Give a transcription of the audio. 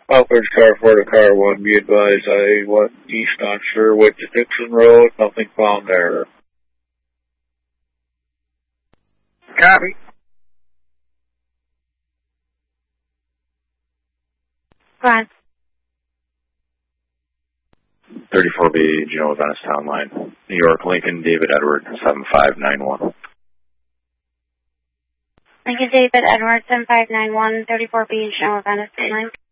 Upwards car 4 to car 1, be advised I went east on Sherwood to Dixon Road, nothing found there. Copy. Go on. 34B, Genoa Venice Town Line. New York, Lincoln, David Edward, 7591. Lincoln, David Edward, 7591, 34B, Genoa Venice Town Line.